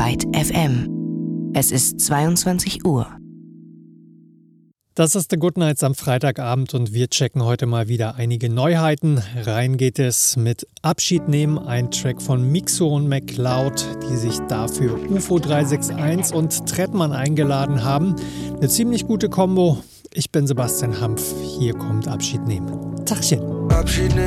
Byte FM. Es ist 22 Uhr. Das ist The Good Nights am Freitagabend und wir checken heute mal wieder einige Neuheiten. Rein geht es mit Abschied nehmen, ein Track von Mixo und MacLeod, die sich dafür UFO 361 und Trettmann eingeladen haben. Eine ziemlich gute Kombo. Ich bin Sebastian Hampf, hier kommt Abschied nehmen. Tachchen. Abschied nehmen.